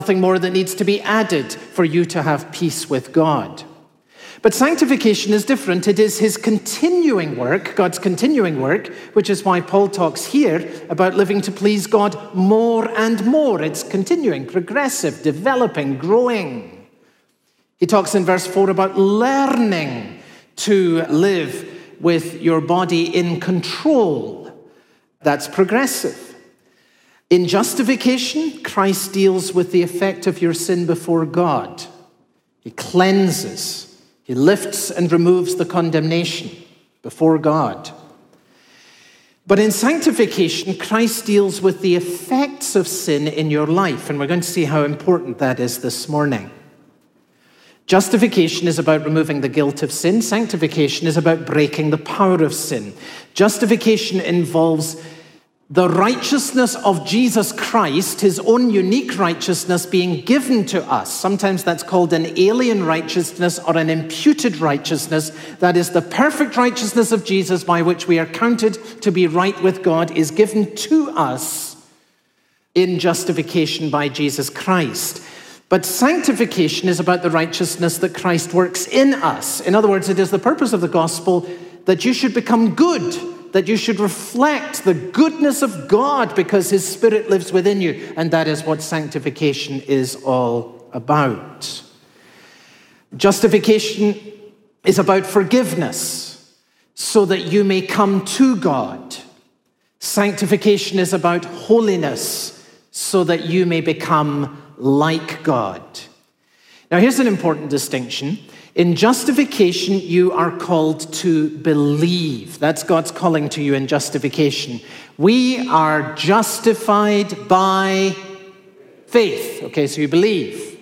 nothing more that needs to be added for you to have peace with God. But sanctification is different. It is his continuing work, God's continuing work, which is why Paul talks here about living to please God more and more. It's continuing, progressive, developing, growing. He talks in verse 4 about learning to live with your body in control. That's progressive. In justification, Christ deals with the effect of your sin before God. He cleanses. He lifts and removes the condemnation before God. But in sanctification, Christ deals with the effects of sin in your life, and we're going to see how important that is this morning. Justification is about removing the guilt of sin. Sanctification is about breaking the power of sin. Justification involves the righteousness of Jesus Christ, his own unique righteousness being given to us. Sometimes that's called an alien righteousness or an imputed righteousness. That is, the perfect righteousness of Jesus by which we are counted to be right with God is given to us in justification by Jesus Christ. But sanctification is about the righteousness that Christ works in us. In other words, it is the purpose of the gospel that you should become good, that you should reflect the goodness of God because his Spirit lives within you. And that is what sanctification is all about. Justification is about forgiveness so that you may come to God. Sanctification is about holiness so that you may become like God. Now, here's an important distinction. In justification, you are called to believe. That's God's calling to you in justification. We are justified by faith. Okay, so you believe.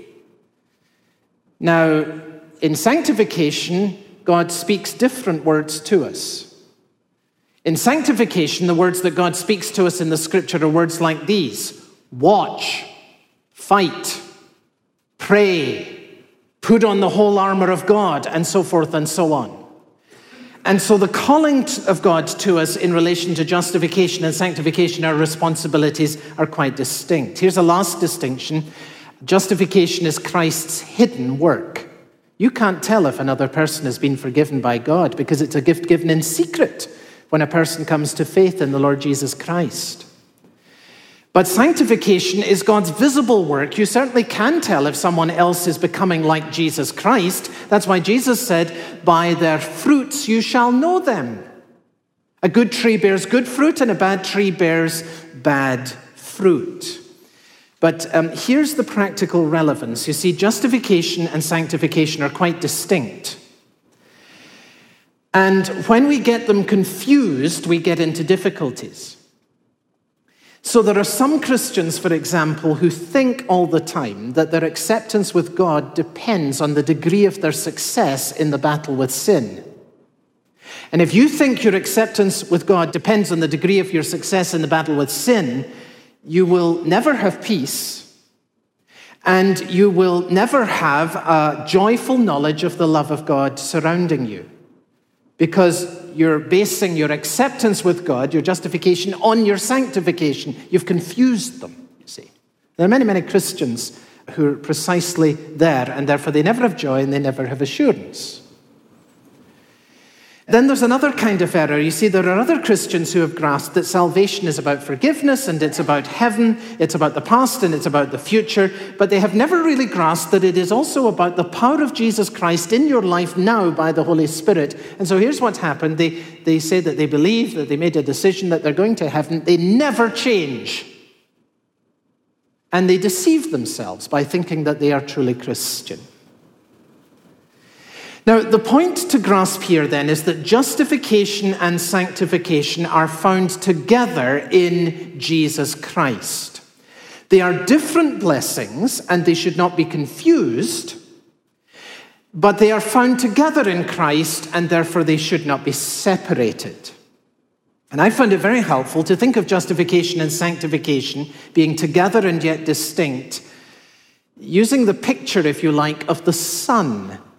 Now, in sanctification, God speaks different words to us. In sanctification, the words that God speaks to us in the scripture are words like these: watch, fight, pray, put on the whole armor of God, and so forth and so on. And so the calling of God to us in relation to justification and sanctification, our responsibilities are quite distinct. Here's a last distinction. Justification is Christ's hidden work. You can't tell if another person has been forgiven by God because it's a gift given in secret when a person comes to faith in the Lord Jesus Christ. But sanctification is God's visible work. You certainly can tell if someone else is becoming like Jesus Christ. That's why Jesus said, by their fruits you shall know them. A good tree bears good fruit and a bad tree bears bad fruit. But here's the practical relevance. You see, justification and sanctification are quite distinct. And when we get them confused, we get into difficulties. So there are some Christians, for example, who think all the time that their acceptance with God depends on the degree of their success in the battle with sin. And if you think your acceptance with God depends on the degree of your success in the battle with sin, you will never have peace, and you will never have a joyful knowledge of the love of God surrounding you. Because you're basing your acceptance with God, your justification, on your sanctification. You've confused them, you see. There are many, many Christians who are precisely there, and therefore they never have joy and they never have assurance. Then there's another kind of error. You see, there are other Christians who have grasped that salvation is about forgiveness and it's about heaven, it's about the past and it's about the future, but they have never really grasped that it is also about the power of Jesus Christ in your life now by the Holy Spirit. And so here's what's happened. They say that they believe, that they made a decision that they're going to heaven. They never change. And they deceive themselves by thinking that they are truly Christian. Now, the point to grasp here then is that justification and sanctification are found together in Jesus Christ. They are different blessings and they should not be confused, but they are found together in Christ and therefore they should not be separated. And I found it very helpful to think of justification and sanctification being together and yet distinct, using the picture, if you like, of the sun